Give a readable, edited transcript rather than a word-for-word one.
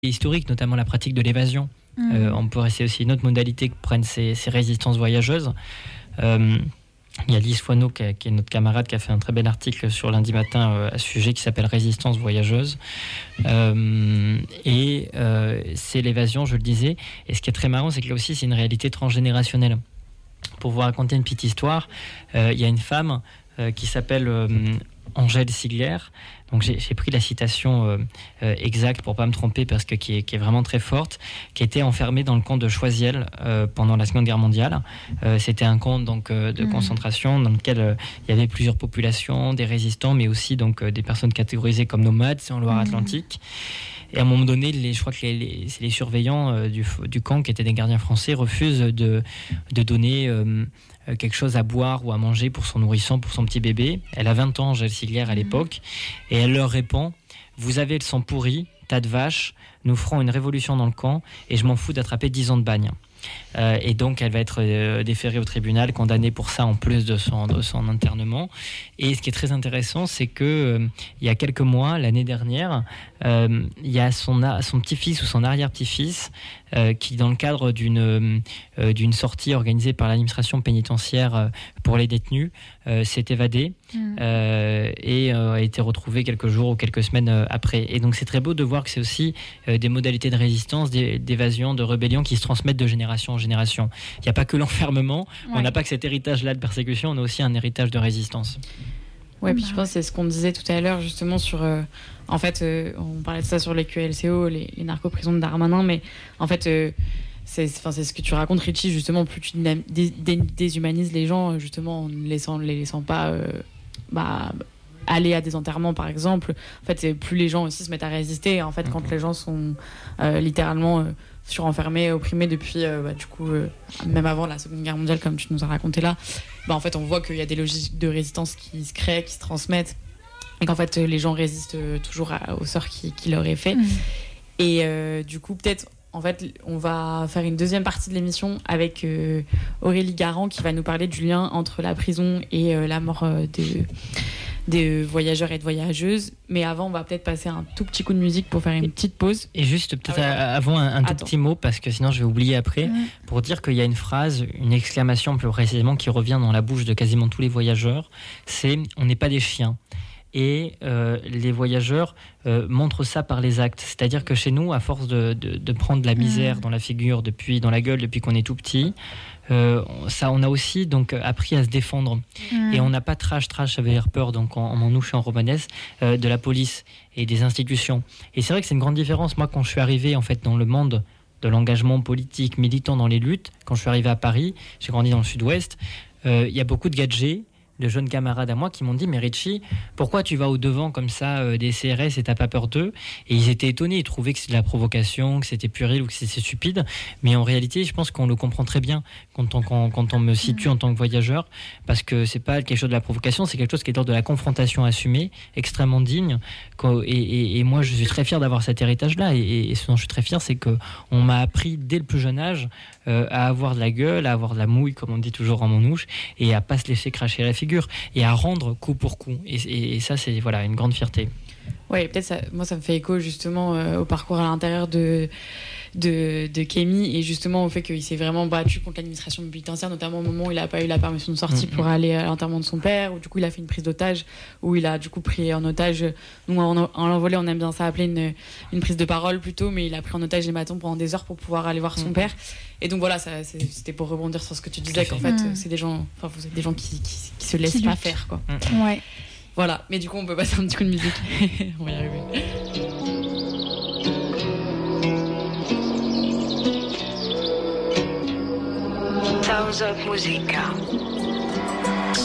historiques, notamment la pratique de l'évasion. On pourrait essayer aussi une autre modalité que prennent ces résistances voyageuses. Il y a Lise Foineau, qui est notre camarade, qui a fait un très bel article sur Lundi Matin à ce sujet, qui s'appelle Résistance voyageuse. C'est l'évasion, je le disais. Et ce qui est très marrant, c'est que là aussi, c'est une réalité transgénérationnelle. Pour vous raconter une petite histoire, il y a une femme qui s'appelle Angèle Sigler. Donc j'ai pris la citation exacte pour pas me tromper, parce que qui est vraiment très forte, qui était enfermée dans le camp de Choisiel pendant la Seconde Guerre mondiale. C'était un camp donc de concentration dans lequel il y avait plusieurs populations, des résistants, mais aussi donc des personnes catégorisées comme nomades, c'est en Loire-Atlantique. Et à un moment donné, je crois que c'est les surveillants du camp, qui étaient des gardiens français, refusent de donner quelque chose à boire ou à manger pour son nourrisson, pour son petit bébé. Elle a 20 ans, Angèle Sigler, à l'époque, et elle leur répond: vous avez le sang pourri, tas de vaches, nous ferons une révolution dans le camp, et je m'en fous d'attraper 10 ans de bagne. Et donc elle va être déférée au tribunal, condamnée pour ça, en plus de son internement. Et ce qui est très intéressant, c'est que il y a quelques mois, l'année dernière, il y a son petit-fils ou son arrière-petit-fils qui, dans le cadre d'une sortie organisée par l'administration pénitentiaire pour les détenus, s'est évadé et a été retrouvé quelques jours ou quelques semaines après. Et donc c'est très beau de voir que c'est aussi des modalités de résistance, d'évasion, de rébellion qui se transmettent de génération en génération. Il n'y a pas que l'enfermement, on n'a pas que cet héritage-là de persécution, on a aussi un héritage de résistance. Ouais, puis je pense que c'est ce qu'on disait tout à l'heure, justement, sur... en fait, on parlait de ça sur les QLCO, les narco-prisons de Darmanin, mais en fait, c'est ce que tu racontes, Richie, justement, plus tu déshumanises les gens, justement, en ne les laissant pas aller à des enterrements, par exemple. En fait, plus les gens aussi se mettent à résister. En fait, quand les gens sont littéralement surenfermés, opprimés depuis, même avant la Seconde Guerre mondiale, comme tu nous as raconté là, en fait, on voit qu'il y a des logiques de résistance qui se créent, qui se transmettent, et qu'en fait, les gens résistent toujours au sort qui leur est fait. Et du coup, peut-être, en fait, on va faire une deuxième partie de l'émission avec Aurélie Garand, qui va nous parler du lien entre la prison et la mort des voyageurs et de voyageuses. Mais avant, on va peut-être passer un tout petit coup de musique pour faire une petite pause. Et juste peut-être avant un tout petit mot, parce que sinon je vais oublier après, pour dire qu'il y a une phrase, une exclamation plus précisément, qui revient dans la bouche de quasiment tous les voyageurs, c'est « on n'est pas des chiens ». Et les voyageurs montrent ça par les actes. C'est-à-dire que chez nous, à force de prendre de la misère dans la figure, dans la gueule, depuis qu'on est tout petit, on a aussi donc appris à se défendre. Et on n'a pas trash, ça veut dire peur, donc en manouche et en romanesque, de la police et des institutions. Et c'est vrai que c'est une grande différence. Moi, quand je suis arrivé en fait dans le monde de l'engagement politique, militant dans les luttes, quand je suis arrivé à Paris, j'ai grandi dans le sud-ouest, il y a beaucoup de gadgets, de jeunes camarades à moi qui m'ont dit: mais Richie, pourquoi tu vas au devant comme ça des CRS et t'as pas peur d'eux? Et ils étaient étonnés, ils trouvaient que c'était de la provocation, que c'était puéril ou que c'était stupide, mais en réalité je pense qu'on le comprend très bien quand on me situe en tant que voyageur, parce que c'est pas quelque chose de la provocation, c'est quelque chose qui est de la confrontation assumée, extrêmement digne, et moi je suis très fier d'avoir cet héritage là, et ce dont je suis très fier, c'est qu'on m'a appris dès le plus jeune âge à avoir de la gueule, à avoir de la mouille, comme on dit toujours en manouche, et à pas se laisser cracher la figure, et à rendre coup pour coup, et ça c'est une grande fierté. Ouais, peut-être ça me fait écho justement au parcours à l'intérieur de Kémy, et justement au fait qu'il s'est vraiment battu contre l'administration pénitentiaire, notamment au moment où il n'a pas eu la permission de sortie pour aller à l'enterrement de son père, où du coup il a fait une prise d'otage, où il a du coup pris en otage, nous en l'envolée on aime bien ça appeler une prise de parole plutôt, mais il a pris en otage les matons pendant des heures pour pouvoir aller voir son père. Et donc voilà, c'était pour rebondir sur ce que tu disais, qu'en fait c'est des gens, vous êtes des gens qui se laissent pas faire, quoi. Ouais. Voilà, mais du coup on peut passer un petit coup de musique. On va y arriver. Sounds of Musica.